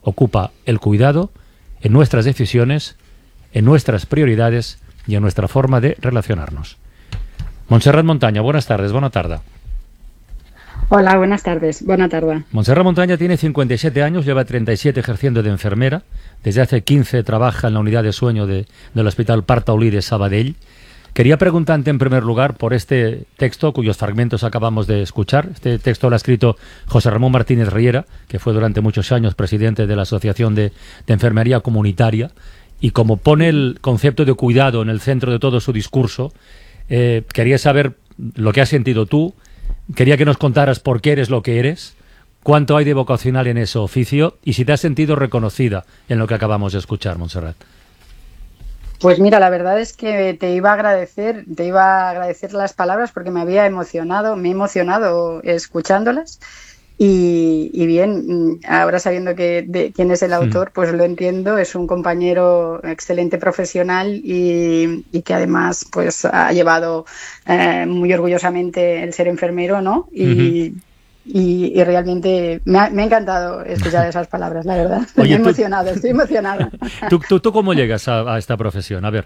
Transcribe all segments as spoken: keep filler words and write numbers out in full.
ocupa el cuidado en nuestras decisiones, en nuestras prioridades y en nuestra forma de relacionarnos. Montserrat Montaña, buenas tardes, buena tarde. Hola, buenas tardes, buena tarde. Montserrat Montaña tiene cincuenta y siete años, lleva treinta y siete ejerciendo de enfermera. Desde hace quince trabaja en la unidad de sueño de, del Hospital Pare Taulí de Sabadell. Quería preguntarte en primer lugar por este texto cuyos fragmentos acabamos de escuchar. Este texto lo ha escrito José Ramón Martínez Riera, que fue durante muchos años presidente de la Asociación de, de Enfermería Comunitaria, y como pone el concepto de cuidado en el centro de todo su discurso, eh, quería saber lo que has sentido tú, quería que nos contaras por qué eres lo que eres, cuánto hay de vocacional en ese oficio y si te has sentido reconocida en lo que acabamos de escuchar, Montserrat. Pues mira, la verdad es que te iba a agradecer, te iba a agradecer las palabras porque me había emocionado, me he emocionado escuchándolas y, y bien, ahora sabiendo que de quién es el autor, mm. pues lo entiendo, es un compañero excelente profesional y, y que además pues ha llevado eh, muy orgullosamente el ser enfermero, ¿no? Y uh-huh. Y, y realmente me ha, me ha encantado escuchar esas palabras, la verdad. Oye, me he emocionado, tú, estoy emocionada. ¿Tú, tú, tú cómo llegas a, a esta profesión? A ver.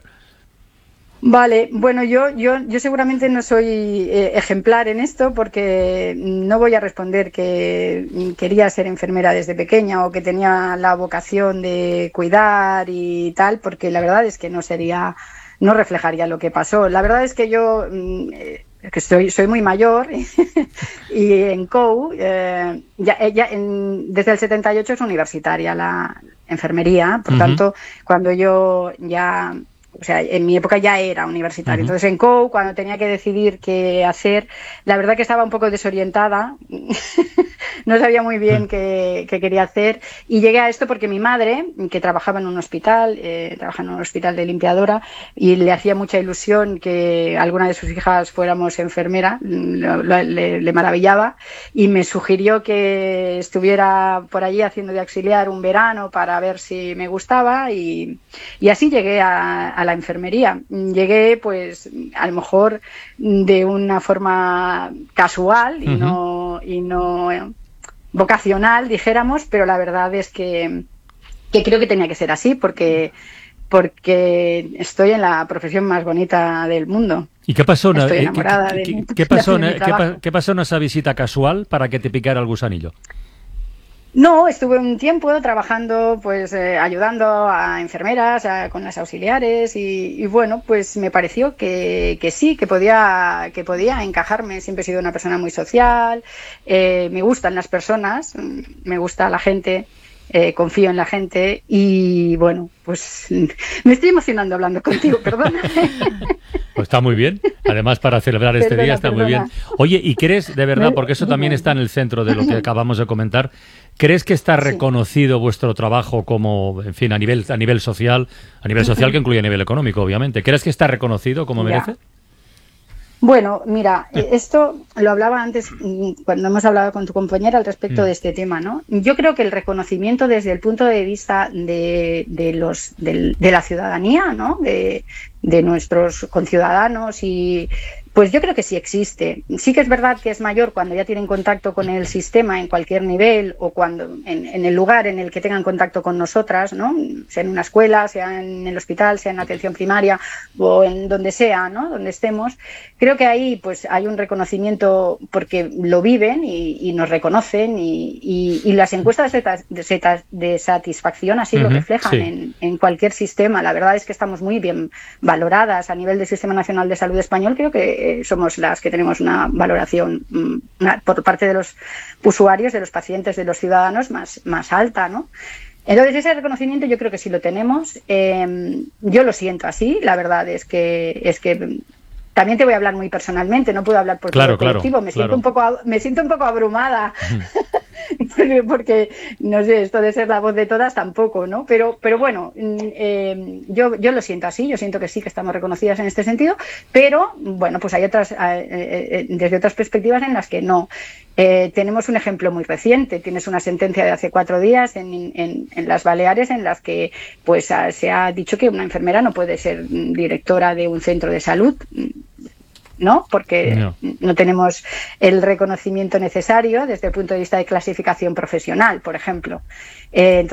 Vale, bueno, yo, yo, yo seguramente no soy eh, ejemplar en esto porque no voy a responder que quería ser enfermera desde pequeña o que tenía la vocación de cuidar y tal, porque la verdad es que no sería, no reflejaría lo que pasó. La verdad es que yo... Eh, que soy, soy muy mayor y en C O U, eh, ya, ya en, desde el setenta y ocho es universitaria la enfermería, por uh-huh. tanto, cuando yo ya, o sea, en mi época ya era universitaria, uh-huh. entonces en C O U, cuando tenía que decidir qué hacer, la verdad que estaba un poco desorientada, no sabía muy bien uh-huh. qué, qué quería hacer y llegué a esto porque mi madre, que trabajaba en un hospital, eh, trabaja en un hospital de limpiadora y le hacía mucha ilusión que alguna de sus hijas fuéramos enfermera, lo, lo, le, le maravillaba y me sugirió que estuviera por allí haciendo de auxiliar un verano para ver si me gustaba y, y así llegué a, a la enfermería. Llegué pues a lo mejor de una forma casual y uh-huh. no, y no vocacional, dijéramos, pero la verdad es que, que creo que tenía que ser así porque, porque estoy en la profesión más bonita del mundo. ¿Y qué pasó, estoy eh, enamorada ¿qué, de, qué, qué, pasó, de ¿qué, ¿Qué pasó en esa visita casual para que te picara el gusanillo? No, estuve un tiempo trabajando, pues eh, ayudando a enfermeras, a, con las auxiliares y, y bueno, pues me pareció que, que sí, que podía, que podía encajarme. Siempre he sido una persona muy social, eh, me gustan las personas, me gusta la gente, eh, confío en la gente y bueno, pues me estoy emocionando hablando contigo, perdona. Pues está muy bien. Además, para celebrar este perdona, día está perdona. muy bien. Oye, ¿y crees, de verdad, porque eso también está en el centro de lo que acabamos de comentar, ¿crees que está reconocido sí. vuestro trabajo como, en fin, a nivel a nivel social, a nivel social que incluye a nivel económico, obviamente? ¿Crees que está reconocido como merece? Ya. Bueno, mira, esto lo hablaba antes cuando hemos hablado con tu compañera al respecto mm. de este tema, ¿no? Yo creo que el reconocimiento desde el punto de vista de, de los de, de la ciudadanía, ¿no? De, de nuestros conciudadanos y pues yo creo que sí existe. Sí que es verdad que es mayor cuando ya tienen contacto con el sistema en cualquier nivel o cuando en, en el lugar en el que tengan contacto con nosotras, ¿no? Sea en una escuela, sea en el hospital, sea en atención primaria o en donde sea, ¿no? Donde estemos. Creo que ahí pues hay un reconocimiento porque lo viven y, y nos reconocen y, y, y las encuestas de, de, de satisfacción así uh-huh, lo reflejan sí. en, en cualquier sistema. La verdad es que estamos muy bien valoradas a nivel del Sistema Nacional de Salud Español. Creo que somos las que tenemos una valoración una, por parte de los usuarios, de los pacientes, de los ciudadanos más, más alta, ¿no? Entonces ese reconocimiento yo creo que sí lo tenemos. Eh, yo lo siento así, la verdad es que es que también te voy a hablar muy personalmente, no puedo hablar por todo el colectivo, me siento claro. un poco me siento un poco abrumada. porque, porque no sé, esto de ser la voz de todas tampoco, ¿no? Pero pero bueno, eh, yo yo lo siento así, yo siento que sí que estamos reconocidas en este sentido, pero bueno, pues hay otras eh, eh, desde otras perspectivas en las que no. Eh, tenemos un ejemplo muy reciente, tienes una sentencia de hace cuatro días en, en, en las Baleares en las que pues a, se ha dicho que una enfermera no puede ser directora de un centro de salud, ¿no? Porque no. no tenemos el reconocimiento necesario desde el punto de vista de clasificación profesional, por ejemplo. Eh,